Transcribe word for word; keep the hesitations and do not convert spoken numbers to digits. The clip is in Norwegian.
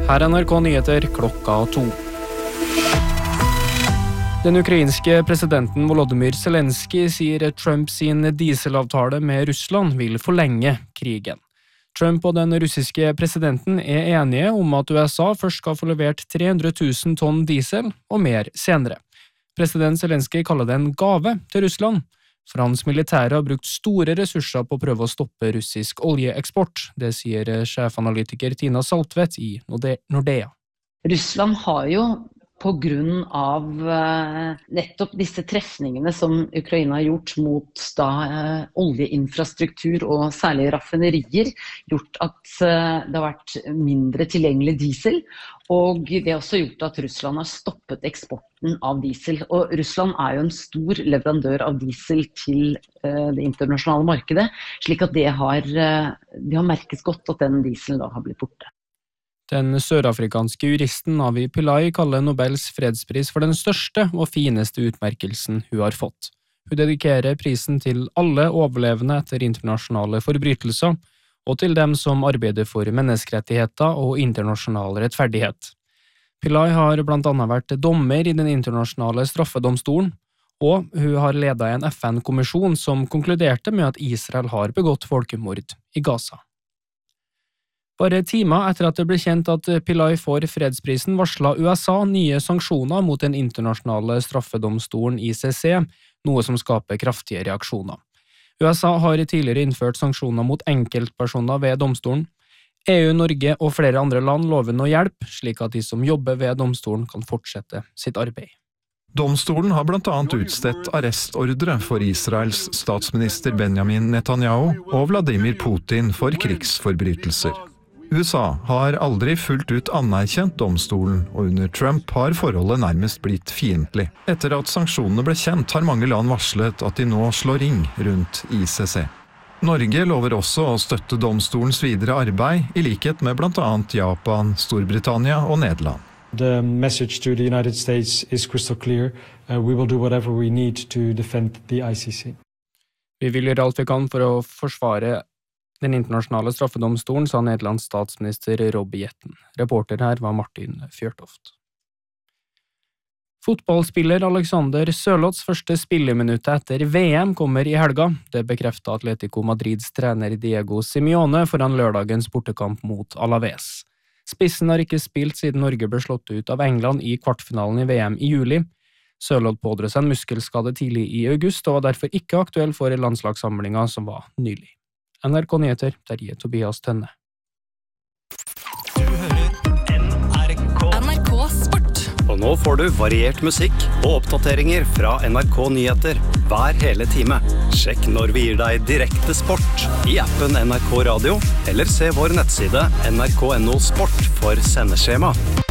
Her er N R K Nyheter klokka to. Den ukrainske presidenten Volodymyr Zelensky sier Trump sin dieselavtale med Russland vil forlenge krigen. Trump og den russiske presidenten er enige om at U S A først skal få levert tre hundre tusen tonn diesel og mer senere. President Zelensky kaller det en gave til Russland. Frans militære har brukt store ressurser på å prøve å stoppe russisk oljeeksport. Det sier sjefanalytiker Tina Saltvedt i Nordea. Russland har jo på grunn av uh, nettopp disse trefningene som Ukraina har gjort mot da, uh, oljeinfrastruktur og særlig raffinerier, gjort at uh, det har vært mindre tilgjengelig diesel, og det har også gjort at Russland har stoppet eksporten av diesel. Og Russland er jo en stor leverandør av diesel til uh, det internasjonale markedet, slik at det har, uh, det har merket godt at den dieselen da har blitt borte. Den sørafrikanske juristen Avi Pillay kaller Nobels fredspris for den største og fineste utmerkelsen hun har fått. Hun dedikerer prisen til alle overlevende etter internasjonale forbrytelser, og til dem som arbeider for menneskerettigheter og internasjonal rettferdighet. Pillay har blant annet vært dommer i den internasjonale straffedomstolen, og hun har ledet en F N-kommisjon som konkluderte med at Israel har begått folkemord i Gaza. Bare timer etter at det ble kjent at Pillay får fredsprisen, varslet U S A nye sanksjoner mot den internasjonale straffedomstolen I C C, noe som skaper kraftige reaksjoner. U S A har tidligere innført sanksjoner mot enkeltpersoner ved domstolen. E U, Norge og flere andre land lover nå hjelp, slik at de som jobber ved domstolen kan fortsette sitt arbeid. Domstolen har blant annet utstedt arrestordre for Israels statsminister Benjamin Netanyahu og Vladimir Putin for krigsforbrytelser. U S A har aldri fullt ut anerkjent domstolen, og under Trump har forholdet nærmest blitt fiendtlig. Etter at sanksjonene ble kjent, har mange land varslet at de nå slår ring rundt I C C. Norge lover også å støtte domstolens videre arbeid, I likhet med blant annet Japan, Storbritannia og Nederland. The message to the United States is crystal clear. Uh, we will do whatever we need to defend the I C C. Vi vil gjøre alt vi kan for å forsvare den internasjonale straffedomstolen, sa Nederlands statsminister Rob Jetten. Reporter her var Martin Fjørtoft. Fotballspiller Alexander Sørloths første spilleminutt etter V M kommer I helga. Det bekreftet Atletico Madrids trener Diego Simeone foran lørdagens bortekamp mot Alaves. Spissen har ikke spilt siden Norge ble slått ut av England I kvartfinalen I V M I juli. Sørloth pådro seg en muskelskade tidlig I august og var derfor ikke aktuell for landslagssamlingen som var nylig. N R K Nyheter, Terje Tobias Tønne. Du hører N R K. N R K Sport. Og nå får du variert musikk og oppdateringer fra N R K Nyheter hver hele time. Sjekk når vi gir deg direkte sport I appen N R K Radio, eller se vår nettside N R K punktum no sport for sendeskjema.